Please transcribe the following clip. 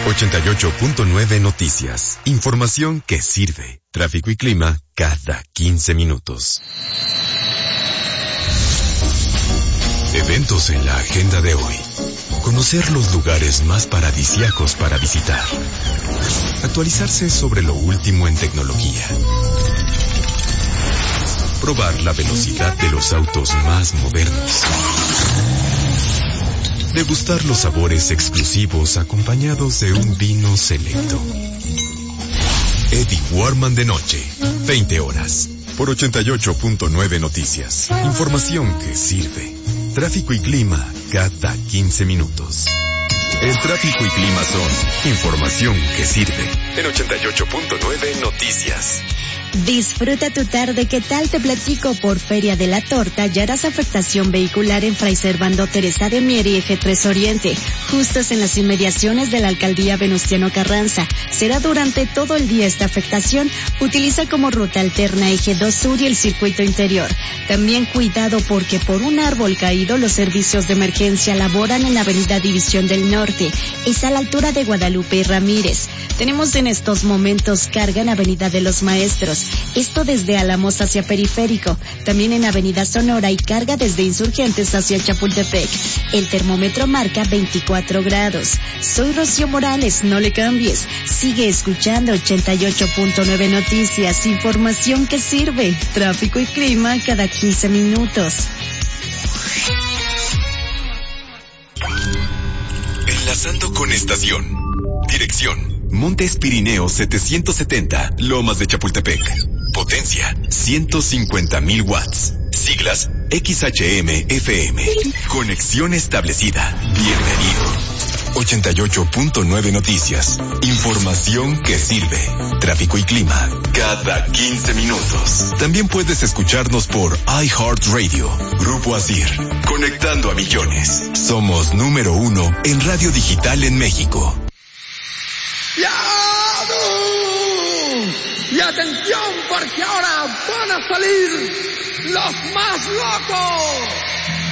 88.9 Noticias. Información que sirve. Tráfico y clima cada 15 minutos. Eventos en la agenda de hoy. Conocer los lugares más paradisíacos para visitar. Actualizarse sobre lo último en tecnología. Probar la velocidad de los autos más modernos. Degustar los sabores exclusivos acompañados de un vino selecto. Eddie Warman de noche, 20 horas, por 88.9 Noticias. Información que sirve. Tráfico y clima cada 15 minutos. El tráfico y clima son información que sirve. En 88.9 Noticias. Disfruta tu tarde, ¿qué tal? Te platico, por Feria de la Torta hallarás afectación vehicular en Fray Servando Teresa de Mier y Eje 3 Oriente, justos en las inmediaciones de la Alcaldía Venustiano Carranza. Será durante todo el día esta afectación. Utiliza como ruta alterna Eje 2 Sur y el circuito interior. También cuidado porque por un árbol caído los servicios de emergencia laboran en la Avenida División del Norte. Es a la altura de Guadalupe y Ramírez. Tenemos en estos momentos carga en Avenida de los Maestros. Esto desde Álamos hacia Periférico. También en Avenida Sonora y carga desde Insurgentes hacia Chapultepec. El termómetro marca 24 grados. Soy Rocío Morales, no le cambies. Sigue escuchando 88.9 Noticias, información que sirve. Tráfico y clima cada 15 minutos. Enlazando con estación. Dirección: Montes Pirineos 770, Lomas de Chapultepec. Potencia: 150,000 watts. Siglas: XHM-FM. Conexión establecida. Bienvenido. 88.9 Noticias. Información que sirve. Tráfico y clima cada 15 minutos. También puedes escucharnos por iHeartRadio. Grupo Asir. Conectando a millones. Somos número 1 en radio digital en México. Y atención, porque ahora van a salir los más locos.